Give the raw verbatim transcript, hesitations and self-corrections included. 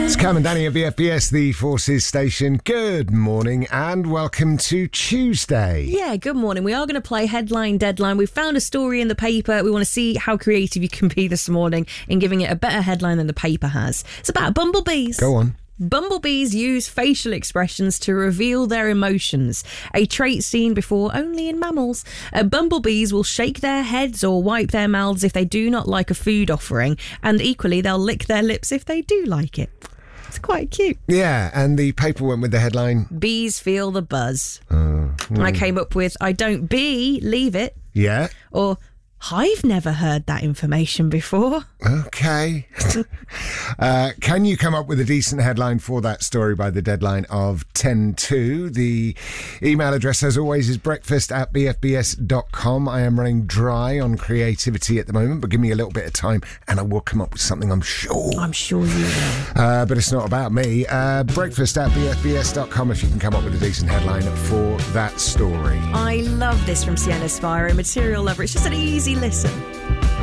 It's Cam and Danny at B F B S, the Forces Station. Good morning and welcome to Tuesday. Yeah, good morning. We are going to play Headline Deadline. We've found a story in the paper. We want to see how creative you can be this morning in giving it a better headline than the paper has. It's about bumblebees. Go on. Bumblebees use facial expressions to reveal their emotions, a trait seen before only in mammals. Uh, bumblebees will shake their heads or wipe their mouths if they do not like a food offering, and equally they'll lick their lips if they do like it. It's quite cute. Yeah, and the paper went with the headline, Bees feel the buzz. Uh, mm. And I came up with, I don't bee, leave it. Yeah. Or, I've never heard that information before. Okay. uh, can you come up with a decent headline for that story by the deadline of ten two? The email address, as always, is breakfast at b f b s dot com. I am running dry on creativity at the moment, but give me a little bit of time and I will come up with something, I'm sure. I'm sure you will. Uh, but it's not about me. Uh, breakfast at b f b s dot com if you can come up with a decent headline for that story. I love this from Sienna Spiro, Material Lover. It's just an easy listen.